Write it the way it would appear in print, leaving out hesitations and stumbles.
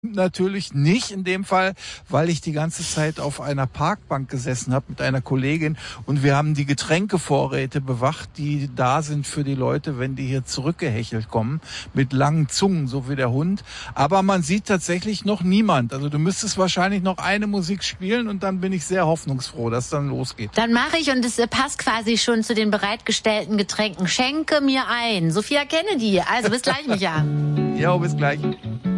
Natürlich nicht in dem Fall, weil ich die ganze Zeit auf einer Parkbank gesessen habe mit einer Kollegin und wir haben die Getränkevorräte bewacht, die da sind für die Leute, wenn die hier zurückgehechelt kommen, mit langen Zungen, so wie der Hund. Aber man sieht tatsächlich noch niemand. Also du müsstest wahrscheinlich noch eine Musik spielen und dann bin ich sehr hoffnungsfroh, dass dann losgeht. Dann mache ich, und es passt quasi schon zu den bereitgestellten Getränken, schenke mir ein. Sophia Kennedy. Also bis gleich, Micha. Ja, bis gleich.